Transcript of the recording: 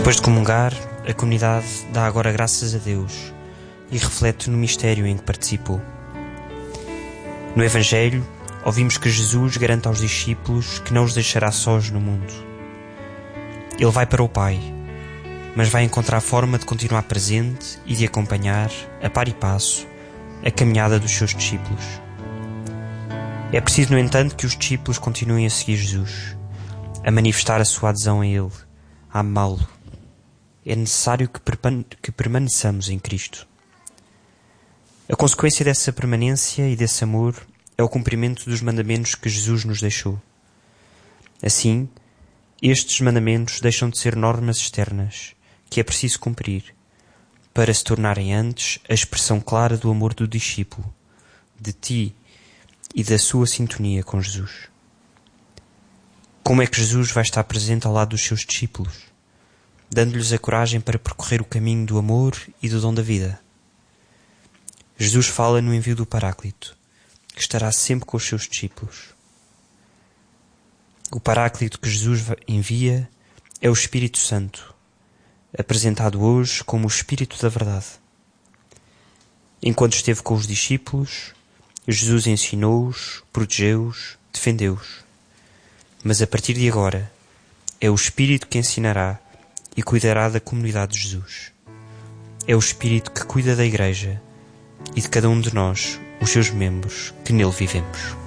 Depois de comungar, a comunidade dá agora graças a Deus e reflete no mistério em que participou. No Evangelho, ouvimos que Jesus garante aos discípulos que não os deixará sós no mundo. Ele vai para o Pai, mas vai encontrar forma de continuar presente e de acompanhar, a par e passo, a caminhada dos seus discípulos. É preciso, no entanto, que os discípulos continuem a seguir Jesus, a manifestar a sua adesão a Ele, a amá-lo. É necessário que permaneçamos em Cristo. A consequência dessa permanência e desse amor é o cumprimento dos mandamentos que Jesus nos deixou. Assim, estes mandamentos deixam de ser normas externas que é preciso cumprir para se tornarem antes a expressão clara do amor do discípulo, de ti e da sua sintonia com Jesus. Como é que Jesus vai estar presente ao lado dos seus discípulos, dando-lhes a coragem para percorrer o caminho do amor e do dom da vida? Jesus fala no envio do Paráclito, que estará sempre com os seus discípulos. O Paráclito que Jesus envia é o Espírito Santo, apresentado hoje como o Espírito da Verdade. Enquanto esteve com os discípulos, Jesus ensinou-os, protegeu-os, defendeu-os. Mas a partir de agora, é o Espírito que ensinará e cuidará da comunidade de Jesus. É o Espírito que cuida da Igreja e de cada um de nós, os seus membros, que nele vivemos.